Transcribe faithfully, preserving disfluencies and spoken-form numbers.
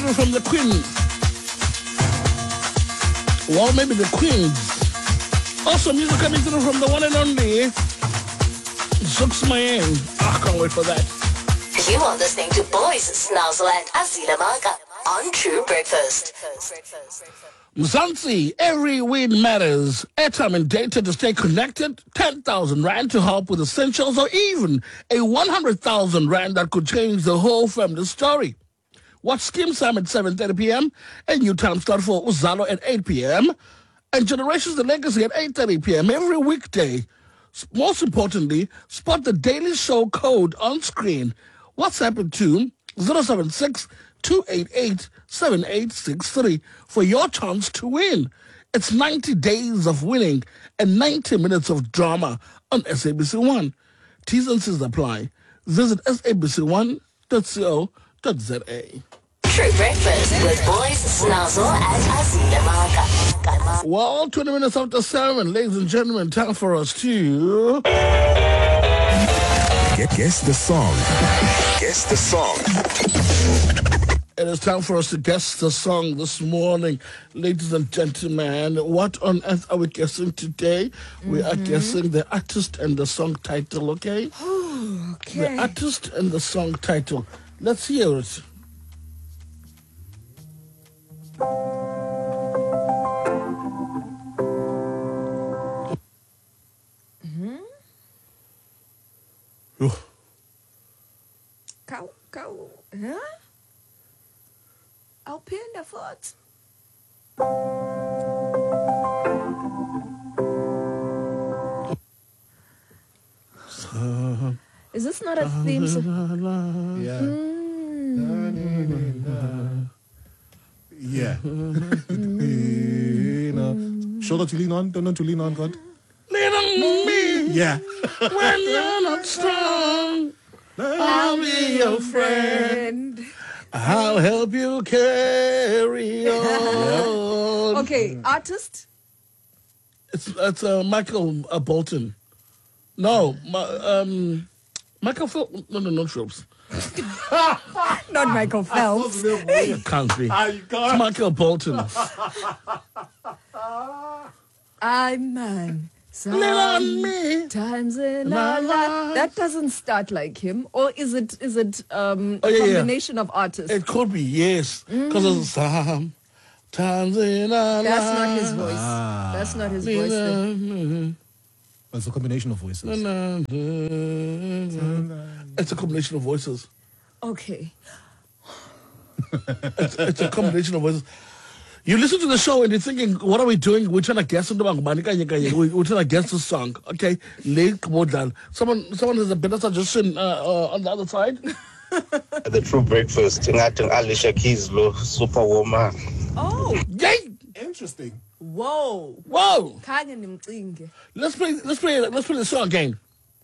coming from the Queen. Well, maybe the Queens. Also, music coming through from the one and only Zooks Mayen. I can't wait for that. You are listening to Boys Snazzle and Asila Maka on True Breakfast. Mzansi, every win matters. Airtime and data to stay connected, ten thousand rand to help with essentials, or even a one hundred thousand rand that could change the whole family story. Watch Skim Sam at seven thirty p.m. and New Time Start for Uzalo at eight p.m. and Generations the Legacy at eight thirty p.m. every weekday. Most importantly, spot the Daily Show code on screen. WhatsApp it to zero seven six, two eight eight, seven eight six three for your chance to win. It's ninety days of winning and ninety minutes of drama on S A B C one. T's and C's apply. Visit S A B C one dot co dot z a. True Breakfast with Boys Snazzle and Asila Maka. Well, twenty minutes after seven, ladies and gentlemen, time for us to Guess the song. Guess the song. It is time for us to guess the song this morning. Ladies and gentlemen, what on earth are we guessing today? Mm-hmm. We are guessing the artist and the song title, okay? Okay. The artist and the song title. Let's hear it. Mm-hmm. Oh. Cow, cow, huh? Awuphinde futhi. Is this not a theme song? Yeah. Mm. Yeah. Shoulder to lean on, don't know to lean on, God. Lean on me. Yeah. When you're not strong, I'll be your friend. I'll help you carry on. Okay, artist? It's it's uh, Michael uh, Bolton. No, my, um, Michael Phelps. No, no, not Phelps. Not Michael Phelps. It can't be. It's Michael Bolton. I'm man. Lean on me. Times in our life. That doesn't start like him, or is it? Is it um, Oh, a yeah, yeah. combination of artists? It could be, yes. Because it's some times in our That's not his lives. voice. Ah. That's not his voice. then. It's a combination of voices. It's a combination of voices. Okay. It's, it's a combination of voices. You listen to the show and you're thinking, what are we doing? We're trying to guess the song. We're trying to guess the song. Okay. Someone someone has a better suggestion uh, uh, on the other side. The True Breakfast. Ngathi Alicia Keys lo Superwoman. Oh. Yay! Interesting. Whoa. Whoa! Khanye nimcinge. Let's play let's play let's play the song again.